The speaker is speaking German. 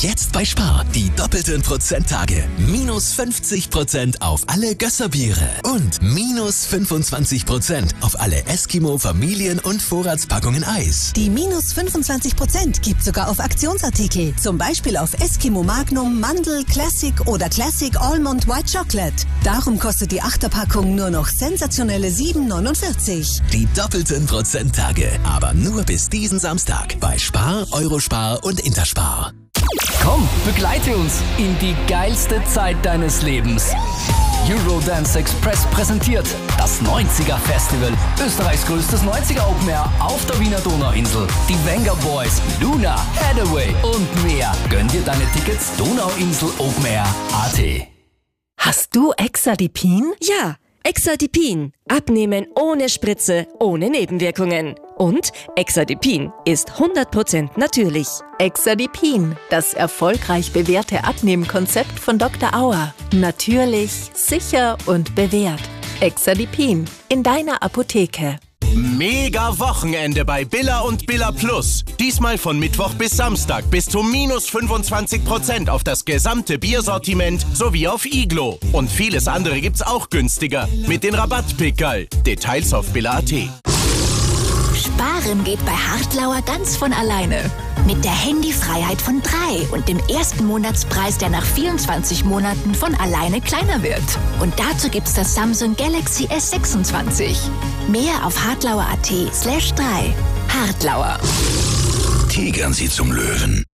Jetzt bei Spar die doppelten Prozenttage. Minus 50% auf alle Gösserbiere und minus 25% auf alle Eskimo Familien- und Vorratspackungen Eis. Die minus 25% gibt sogar auf Aktionsartikel. Zum Beispiel auf Eskimo Magnum, Mandel, Classic oder Classic Almond White Chocolate. Darum kostet die Achterpackung nur noch sensationelle 7,49. Die doppelten Prozenttage. Aber nur bis diesen Samstag bei Spar, Eurospar und Interspar. Komm, begleite uns in die geilste Zeit deines Lebens. Eurodance Express präsentiert das 90er Festival. Österreichs größtes 90er Open Air auf der Wiener Donauinsel. Die Venga Boys, Luna, Hathaway und mehr. Gönn dir deine Tickets donauinselopenair.at. Hast du Exadipin? Ja, Exadipin. Abnehmen ohne Spritze, ohne Nebenwirkungen. Und Exadipin ist 100% natürlich. Exadipin, das erfolgreich bewährte Abnehmkonzept von Dr. Auer. Natürlich, sicher und bewährt. Exadipin in deiner Apotheke. Mega Wochenende bei Billa und Billa Plus. Diesmal von Mittwoch bis Samstag bis zu minus 25% auf das gesamte Biersortiment sowie auf Iglo. Und vieles andere gibt's auch günstiger mit den Rabattpickerl. Details auf billa.at. Sparen geht bei Hartlauer ganz von alleine. Mit der Handyfreiheit von 3 und dem ersten Monatspreis, der nach 24 Monaten von alleine kleiner wird. Und dazu gibt's das Samsung Galaxy S26. Mehr auf hartlauer.at/3. Hartlauer. Tigern Sie zum Löwen.